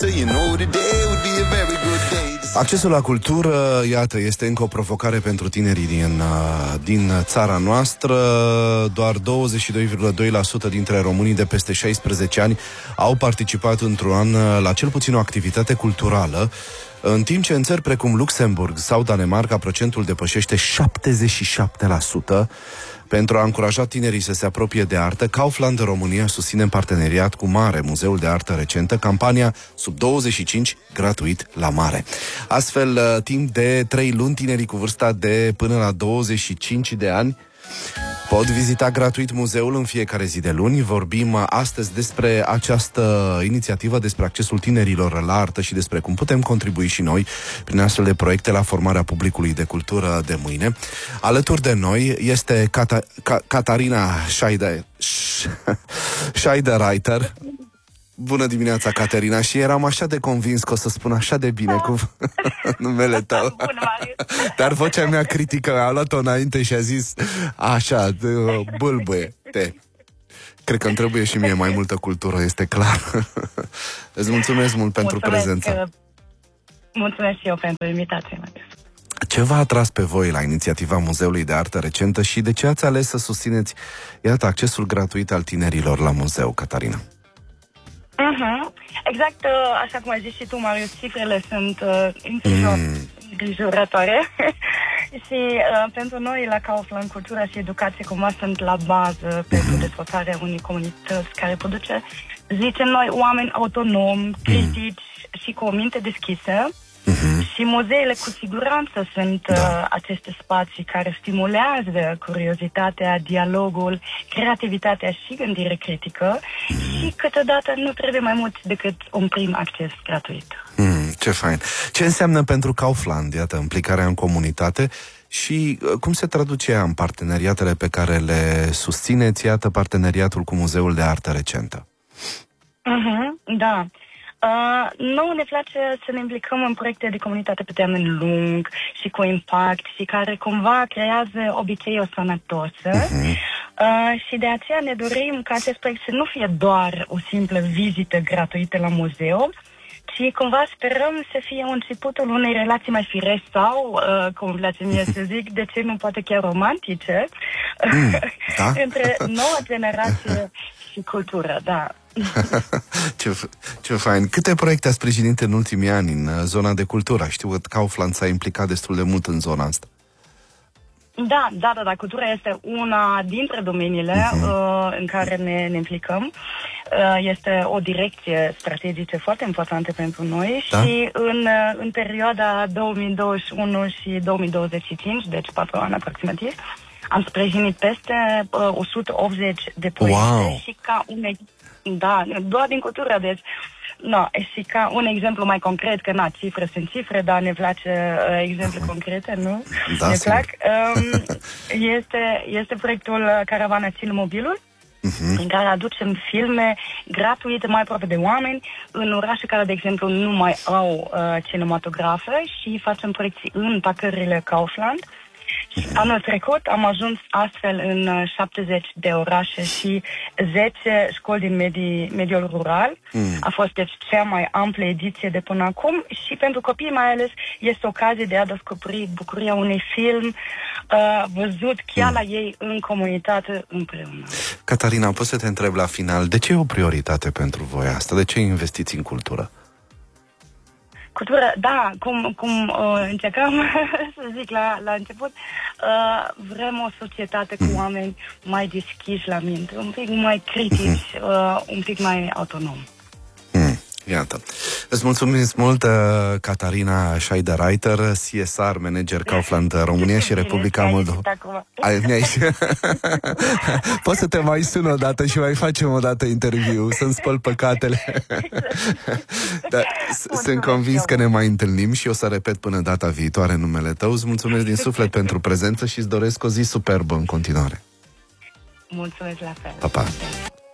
Accesul la cultură, iată, este încă o provocare pentru tinerii din țara noastră. Doar 22,2% dintre românii de peste 16 ani au participat într-un an la cel puțin o activitate culturală, în timp ce în țări precum Luxemburg sau Danemarca procentul depășește 77%. Pentru a încuraja tinerii să se apropie de artă, Kaufland România susține în parteneriat cu Mare, Muzeul de Artă Recentă, campania Sub 25 gratuit la Mare. Astfel, timp de 3 luni, tinerii cu vârsta de până la 25 de ani pot vizita gratuit muzeul în fiecare zi de luni. Vorbim astăzi despre această inițiativă, despre accesul tinerilor la artă și despre cum putem contribui și noi prin astfel de proiecte la formarea publicului de cultură de mâine. Alături de noi este Catarina Scheider-Reiter. Bună dimineața, Caterina, și eram așa de convins că o să spun așa de bine cu numele tău. Dar vocea mea critică a luat-o înainte și a zis așa, bâlbâie, te. Cred că îmi trebuie și mie mai multă cultură, este clar. Îți mulțumesc mult pentru prezență. Mulțumesc și eu pentru invitație. Ce v-a atras pe voi la inițiativa Muzeului de Artă Recentă și de ce ați ales să susțineți, iată, accesul gratuit al tinerilor la muzeu, Catarina? Exact, așa cum ai zis și tu, Marius, cifrele sunt îngrijorătoare și pentru noi la Kaufland, cultura și educație cumva sunt la bază pentru dezvoltarea unei comunități care produce, zicem noi, oameni autonomi, critici și cu o minte deschisă. Și muzeele cu siguranță sunt aceste spații care stimulează curiozitatea, dialogul, creativitatea și gândire critică și câteodată nu trebuie mai mult decât un prim acces gratuit. Ce fain! Ce înseamnă pentru Kaufland, iată, implicarea în comunitate și cum se traduce ea în parteneriatele pe care le susțineți, iată, parteneriatul cu Muzeul de Artă Recentă? Da. Nouă ne place să ne implicăm în proiecte de comunitate pe termen lung și cu impact și care cumva creează obiceiuri sănătoase și de aceea ne dorim ca acest proiect să nu fie doar o simplă vizită gratuită la muzeu, ci cumva sperăm să fie începutul unei relații mai firești sau, cum îmi place mie să zic, de ce nu poate chiar romantice, între noua generație și cultură, da. Ce fain. Câte proiecte a sprijinit în ultimii ani în zona de cultură? Știu că Kaufland s-a implicat destul de mult în zona asta. Da. Cultura este una dintre domeniile în care ne implicăm. Este o direcție strategică foarte importantă pentru noi și în perioada 2021 și 2025, deci 4 ani aproximativ, am sprijinit peste 180 de proiecte și ca doar din cultură, deci și ca un exemplu mai concret, că cifre sunt cifre, dar ne place exemple concrete, nu? Da, ne plac. Este proiectul Caravana Cinemobilul, în care aducem filme gratuite mai aproape de oameni în orașe care, de exemplu, nu mai au cinematografe și facem proiecții în parcările Kaufland. Anul trecut am ajuns astfel în 70 de orașe și 10 școli din mediul rural. A fost deci cea mai amplă ediție de până acum și pentru copii mai ales este ocazie de a descoperi bucuria unui film văzut chiar la ei în comunitate împreună. Catarina, pot să te întreb la final, de ce e o prioritate pentru voi asta? De ce investiți în cultură? Cultură, da, cum încercam să zic la început, vrem o societate cu oameni mai deschiși la minte, un pic mai critici, un pic mai autonomi. Iată. Îți mulțumesc mult, Catarina Scheider-Reiter, CSR, manager Kaufland România și Republica Moldova. Poți să te mai sun o dată și mai facem o dată interviu, să-mi spăl păcatele. Dar sunt convins că ne mai întâlnim și o să repet până data viitoare numele tău. Îți mulțumesc din suflet pentru prezență și îți doresc o zi superbă în continuare. Mulțumesc la fel. Pa, pa.